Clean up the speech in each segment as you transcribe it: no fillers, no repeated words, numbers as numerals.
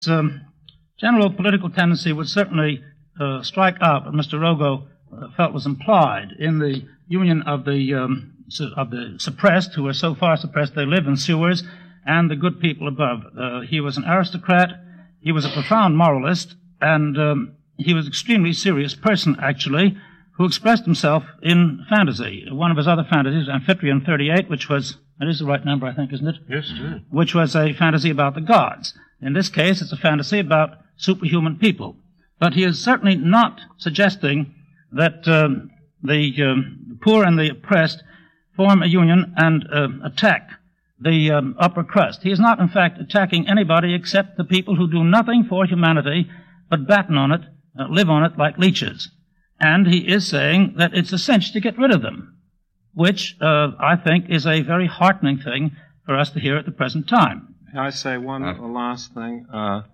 general political tendency would certainly strike out what Mr. Rogo felt was implied in the union of the suppressed, who are so far suppressed they live in sewers, and the good people above. He was an aristocrat, he was a profound moralist, and he was an extremely serious person, actually, who expressed himself in fantasy. One of his other fantasies, Amphitryon 38, which was, that is the right number, I think, isn't it? Yes, sir. Which was a fantasy about the gods. In this case, it's a fantasy about superhuman people. But he is certainly not suggesting that the poor and the oppressed form a union and attack the upper crust. He is not, in fact, attacking anybody except the people who do nothing for humanity but batten on it, live on it like leeches. And he is saying that it's essential to get rid of them, which I think is a very heartening thing for us to hear at the present time. May I say one last thing?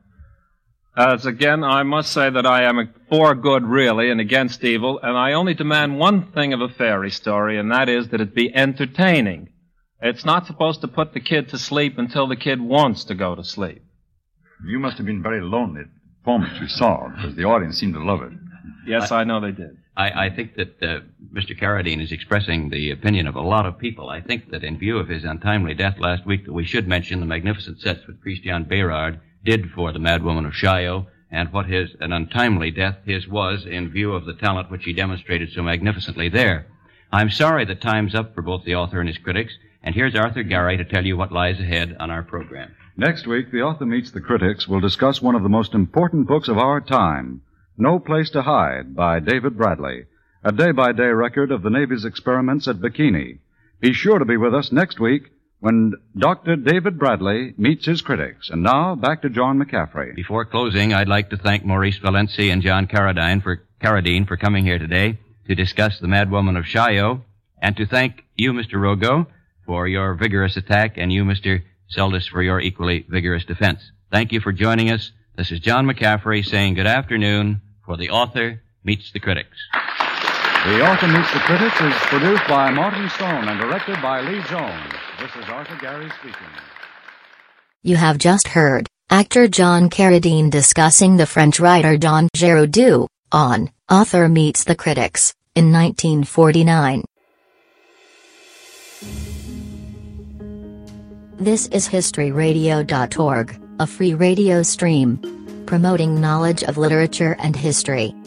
Again, I must say that I am for good, really, and against evil, and I only demand one thing of a fairy story, and that is that it be entertaining. It's not supposed to put the kid to sleep until the kid wants to go to sleep. You must have been very lonely at the performance we saw, because the audience seemed to love it. Yes, I know they did. I think that Mr. Carradine is expressing the opinion of a lot of people. I think that in view of his untimely death last week, that we should mention the magnificent sets that Christian Bérard did for the Madwoman of Chaillot, and what an untimely death his was in view of the talent which he demonstrated so magnificently there. I'm sorry that time's up for both the author and his critics, and here's Arthur Gary to tell you what lies ahead on our program. Next week, the author meets the critics will discuss one of the most important books of our time, No Place to Hide, by David Bradley, a day-by-day record of the Navy's experiments at Bikini. Be sure to be with us next week when Dr. David Bradley meets his critics. And now, back to John McCaffrey. Before closing, I'd like to thank Maurice Valenci and John Carradine for coming here today to discuss The Madwoman of Chaillot, and to thank you, Mr. Rogo, for your vigorous attack, and you, Mr. Seldes, for your equally vigorous defense. Thank you for joining us. This is John McCaffrey saying good afternoon for The Author Meets the Critics. The Author Meets the Critics is produced by Martin Stone and directed by Lee Jones. This is Arthur Gary speaking. You have just heard actor John Carradine discussing the French writer Don Giraudoux on Author Meets the Critics in 1949. This is HistoryRadio.org, a free radio stream promoting knowledge of literature and history.